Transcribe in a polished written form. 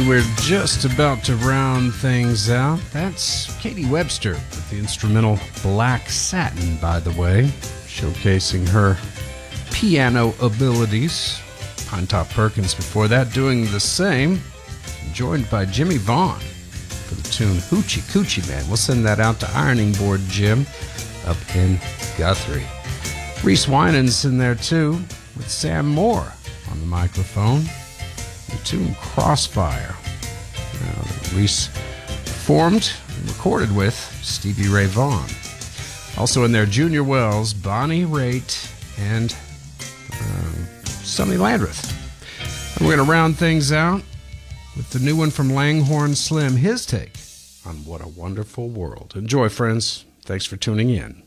And we're just about to round things out. That's Katie Webster with the instrumental Black Satin, by the way, showcasing her piano abilities. Pinetop Perkins before that doing the same, joined by Jimmy Vaughn for the tune Hoochie Coochie Man. We'll send that out to Ironing Board Jim up in Guthrie. Reese Winans in there too, with Sam Moore on the microphone. The tune Crossfire. Reese formed and recorded with Stevie Ray Vaughan. Also in there, Junior Wells, Bonnie Raitt, and Sonny Landreth. And we're going to round things out with the new one from Langhorne Slim, his take on What a Wonderful World. Enjoy, friends. Thanks for tuning in.